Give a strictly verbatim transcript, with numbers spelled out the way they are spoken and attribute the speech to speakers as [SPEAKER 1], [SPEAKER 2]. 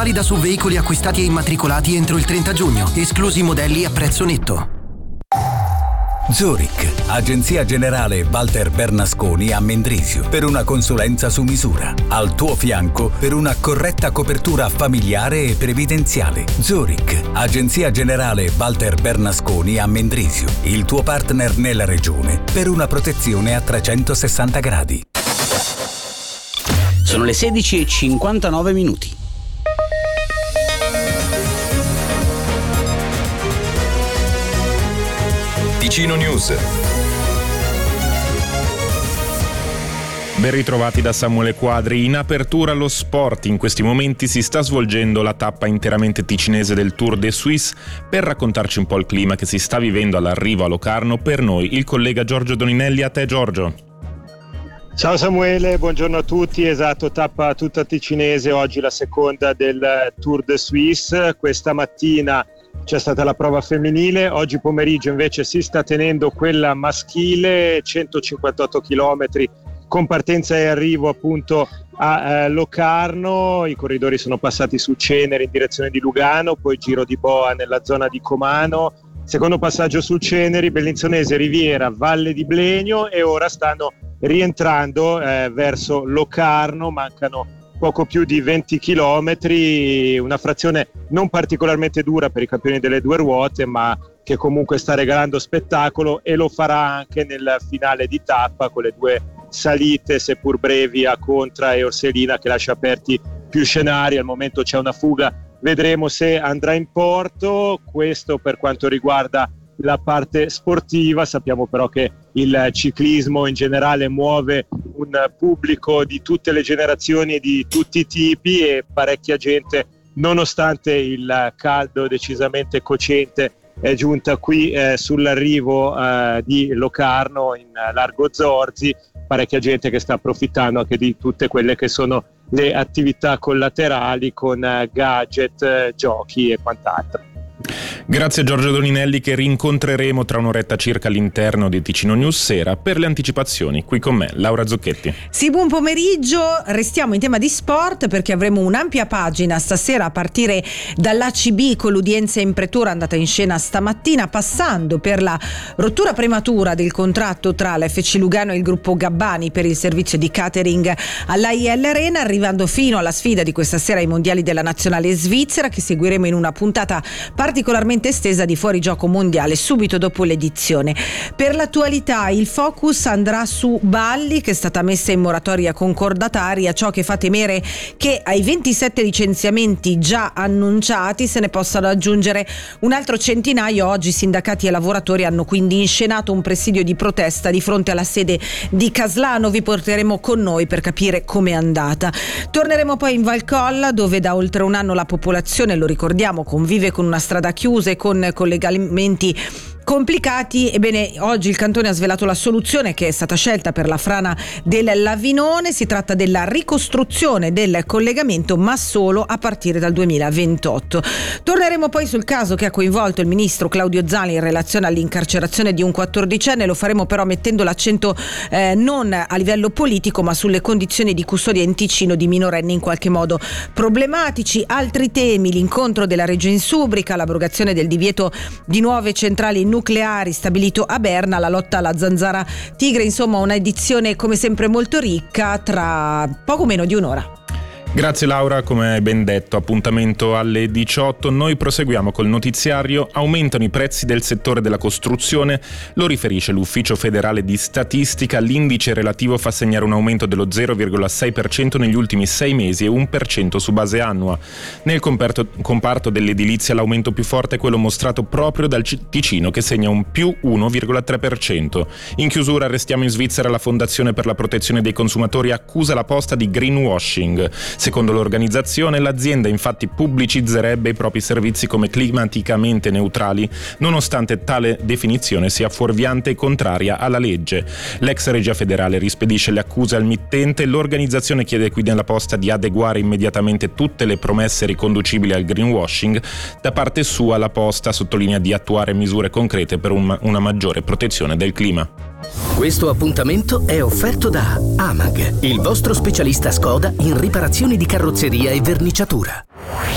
[SPEAKER 1] valida su veicoli acquistati e immatricolati entro il trenta giugno, esclusi modelli a prezzo netto.
[SPEAKER 2] Zurich, agenzia generale Walter Bernasconi a Mendrisio, per una consulenza su misura. Al tuo fianco per una corretta copertura familiare e previdenziale. Zurich, agenzia generale Walter Bernasconi a Mendrisio, il tuo partner nella regione per una protezione a trecentosessanta gradi.
[SPEAKER 3] Sono le sedici e cinquantanove minuti.
[SPEAKER 4] Ticino News.
[SPEAKER 5] Ben ritrovati da Samuele Quadri. In apertura allo sport, in questi momenti si sta svolgendo la tappa interamente ticinese del Tour de Suisse. Per raccontarci un po' il clima che si sta vivendo all'arrivo a Locarno, per noi il collega Giorgio Doninelli. A te, Giorgio.
[SPEAKER 6] Ciao Samuele, buongiorno a tutti. Esatto, tappa tutta ticinese, oggi la seconda del Tour de Suisse. Questa mattina c'è stata la prova femminile, oggi pomeriggio invece si sta tenendo quella maschile, centocinquantotto chilometri con partenza e arrivo appunto a eh, Locarno. I corridori sono passati su Cenere in direzione di Lugano, poi giro di boa nella zona di Comano, secondo passaggio su Ceneri, Bellinzonese, Riviera, Valle di Blegno, e ora stanno rientrando eh, verso Locarno. Mancano poco più di venti chilometri, una frazione non particolarmente dura per i campioni delle due ruote, ma che comunque sta regalando spettacolo, e lo farà anche nel finale di tappa con le due salite seppur brevi a Contra e Orselina, che lascia aperti più scenari. Al momento c'è una fuga, vedremo se andrà in porto. Questo per quanto riguarda la parte sportiva. Sappiamo però che il ciclismo in generale muove un pubblico di tutte le generazioni e di tutti i tipi, e parecchia gente, nonostante il caldo decisamente cocente, è giunta qui eh, sull'arrivo eh, di Locarno in Largo Zorzi. Parecchia gente che sta approfittando anche di tutte quelle che sono le attività collaterali con eh, gadget, eh, giochi e quant'altro.
[SPEAKER 5] Grazie a Giorgio Doninelli, che rincontreremo tra un'oretta circa all'interno di Ticino News Sera per le anticipazioni. Qui con me Laura Zocchetti.
[SPEAKER 7] Sì, buon pomeriggio. Restiamo in tema di sport perché avremo un'ampia pagina stasera a partire dall'A C B con l'udienza in pretura andata in scena stamattina, passando per la rottura prematura del contratto tra l'F C Lugano e il gruppo Gabbani per il servizio di catering all'A I L Arena, arrivando fino alla sfida di questa sera ai mondiali della nazionale svizzera, che seguiremo in una puntata particolarmente estesa di Fuorigioco Mondiale subito dopo l'edizione. Per l'attualità il focus andrà su Balli, che è stata messa in moratoria concordataria, ciò che fa temere che ai ventisette licenziamenti già annunciati se ne possano aggiungere un altro centinaio. Oggi sindacati e lavoratori hanno quindi inscenato un presidio di protesta di fronte alla sede di Caslano. Vi porteremo con noi per capire com'è andata. Torneremo poi in Valcolla, dove da oltre un anno la popolazione, lo ricordiamo, convive con una strada chiusa e con collegamenti complicati. Ebbene, oggi il cantone ha svelato la soluzione che è stata scelta per la frana del Lavinone. Si tratta della ricostruzione del collegamento, ma solo a partire dal duemilaventotto. Torneremo poi sul caso che ha coinvolto il ministro Claudio Zali in relazione all'incarcerazione di un quattordicenne. Lo faremo però mettendo l'accento eh, non a livello politico, ma sulle condizioni di custodia in Ticino di minorenni in qualche modo problematici. Altri temi: l'incontro della Reggio Insubrica, l'abrogazione del divieto di nuove centrali nucleari stabilito a Berna, la lotta alla zanzara tigre. Insomma, una edizione come sempre molto ricca, tra poco meno di un'ora.
[SPEAKER 5] Grazie Laura, come hai ben detto, appuntamento alle diciotto. Noi proseguiamo col notiziario. Aumentano i prezzi del settore della costruzione, lo riferisce l'Ufficio Federale di Statistica. L'indice relativo fa segnare un aumento dello zero virgola sei per cento negli ultimi sei mesi e uno per cento su base annua. Nel comparto, comparto dell'edilizia l'aumento più forte è quello mostrato proprio dal Ticino, che segna un più uno virgola tre per cento. In chiusura restiamo in Svizzera. La Fondazione per la Protezione dei Consumatori accusa la Posta di greenwashing. Secondo l'organizzazione, l'azienda infatti pubblicizzerebbe i propri servizi come climaticamente neutrali, nonostante tale definizione sia fuorviante e contraria alla legge. L'ex regia federale rispedisce le accuse al mittente. L'organizzazione chiede quindi alla Posta di adeguare immediatamente tutte le promesse riconducibili al greenwashing. Da parte sua la Posta sottolinea di attuare misure concrete per un, una maggiore protezione del clima.
[SPEAKER 8] Questo appuntamento è offerto da Amag, il vostro specialista Skoda in riparazioni di carrozzeria e verniciatura.